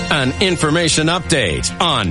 An information update on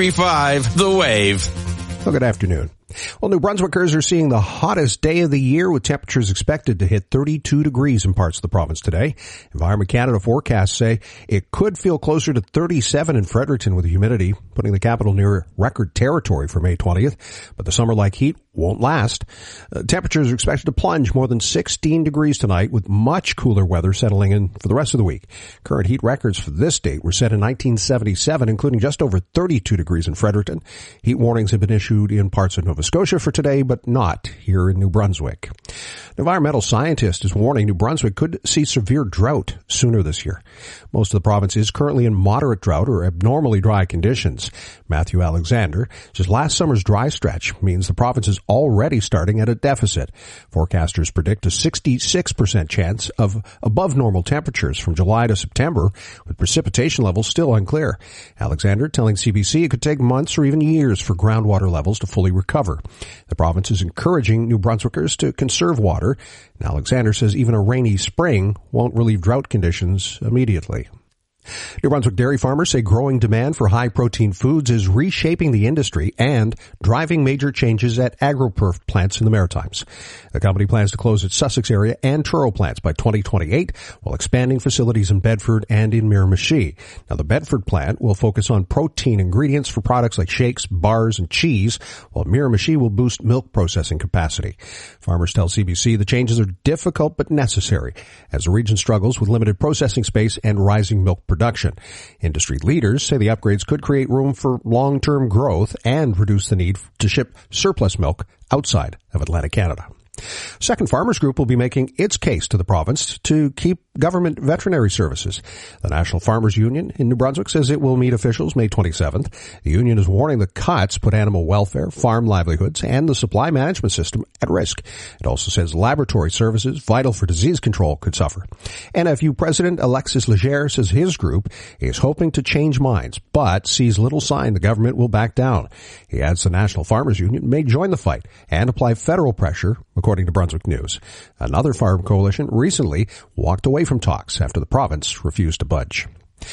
93.5 The Wave. Well, good afternoon. Well, New Brunswickers are seeing the hottest day of the year with temperatures expected to hit 32 degrees in parts of the province today. Environment Canada forecasts say it could feel closer to 37 in Fredericton with the humidity, putting the capital near record territory for May 20th. But the summer-like heat won't last. Temperatures are expected to plunge more than 16 degrees tonight with much cooler weather settling in for the rest of the week. Current heat records for this date were set in 1977, including just over 32 degrees in Fredericton. Heat warnings have been issued in parts of Nova Scotia for today, but not here in New Brunswick. An environmental scientist is warning New Brunswick could see severe drought sooner this year. Most of the province is currently in moderate drought or abnormally dry conditions. Matthew Alexander says last summer's dry stretch means the province is already starting at a deficit. Forecasters predict a 66% chance of above normal temperatures from July to September, with precipitation levels still unclear. Alexander telling CBC it could take months or even years for groundwater levels to fully recover. The province is encouraging New Brunswickers to conserve water, and Alexander says even a rainy spring won't relieve drought conditions immediately. New Brunswick dairy farmers say growing demand for high-protein foods is reshaping the industry and driving major changes at AgroPerf plants in the Maritimes. The company plans to close its Sussex area and Truro plants by 2028 while expanding facilities in Bedford and in Miramichi. Now, the Bedford plant will focus on protein ingredients for products like shakes, bars, and cheese, while Miramichi will boost milk processing capacity. Farmers tell CBC the changes are difficult but necessary as the region struggles with limited processing space and rising milk production. Industry leaders say the upgrades could create room for long-term growth and reduce the need to ship surplus milk outside of Atlantic Canada. Second Farmers Group will be making its case to the province to keep government veterinary services. The National Farmers Union in New Brunswick says it will meet officials May 27th. The union is warning the cuts put animal welfare, farm livelihoods, and the supply management system at risk. It also says laboratory services vital for disease control could suffer. NFU President Alexis Leger says his group is hoping to change minds, but sees little sign the government will back down. He adds the National Farmers Union may join the fight and apply federal pressure, according to Brunswick News. Another farm coalition recently walked away from talks after the province refused to budge.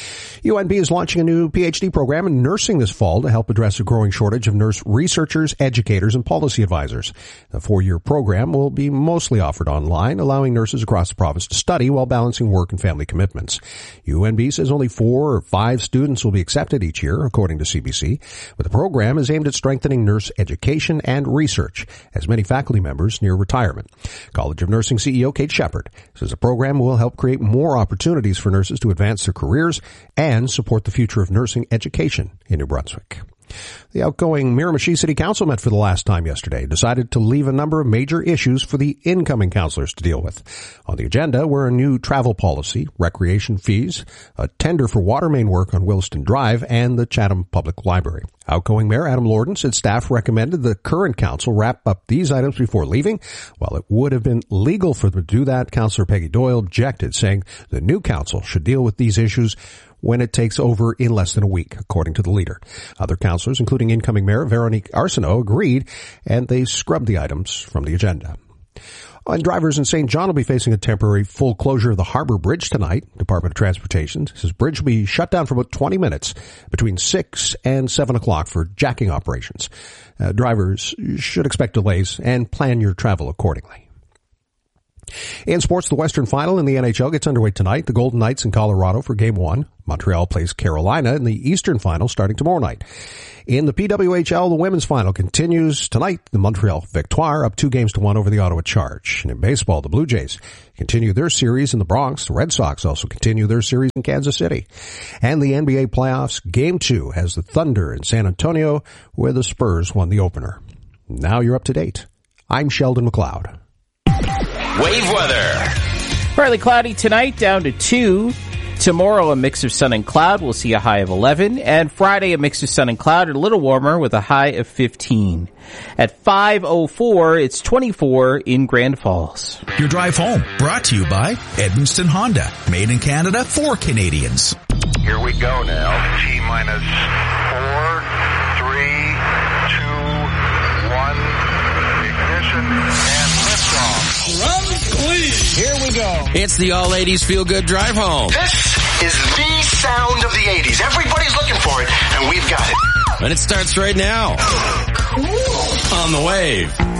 UNB is launching a new PhD program in nursing this fall to help address a growing shortage of nurse researchers, educators, and policy advisors. The 4-year program will be mostly offered online, allowing nurses across the province to study while balancing work and family commitments. UNB says only 4 or 5 students will be accepted each year, according to CBC, but the program is aimed at strengthening nurse education and research, as many faculty members near retirement. College of Nursing CEO Kate Shepard says the program will help create more opportunities for nurses to advance their careers and support the future of nursing education in New Brunswick. The outgoing Miramichi City Council met for the last time yesterday, decided to leave a number of major issues for the incoming councillors to deal with. On the agenda were a new travel policy, recreation fees, a tender for water main work on Williston Drive, and the Chatham Public Library. Outgoing Mayor Adam Lorden said staff recommended the current council wrap up these items before leaving. While it would have been legal for them to do that, Councillor Peggy Doyle objected, saying the new council should deal with these issues when it takes over in less than a week, according to the leader. Other councillors, including incoming Mayor Veronique Arsenault, agreed, and they scrubbed the items from the agenda. And drivers in St. John will be facing a temporary full closure of the Harbour Bridge tonight. Department of Transportation says bridge will be shut down for about 20 minutes between 6 and 7 o'clock for jacking operations. Drivers should expect delays and plan your travel accordingly. In sports, the Western Final in the NHL gets underway tonight. The Golden Knights in Colorado for Game 1. Montreal plays Carolina in the Eastern Final starting tomorrow night. In the PWHL, the Women's Final continues tonight. The Montreal Victoire up 2-1 over the Ottawa Charge. And in baseball, the Blue Jays continue their series in the Bronx. The Red Sox also continue their series in Kansas City. And the NBA playoffs, Game 2 has the Thunder in San Antonio, where the Spurs won the opener. Now you're up to date. I'm Sheldon McLeod. Wave weather. Partly cloudy tonight, down to 2. Tomorrow, a mix of sun and cloud. We'll see a high of 11. And Friday, a mix of sun and cloud, a little warmer with a high of 15. At 5:04, it's 24 in Grand Falls. Your drive home, brought to you by Edmundston Honda. Made in Canada for Canadians. Here we go now. T-minus 4, 3, 2, 1. Ignition and liftoff. Here we go. It's the All Ladies Feel Good Drive Home. This is the sound of of the 80s. Everybody's looking for it, and we've got it. And it starts right now on The Wave.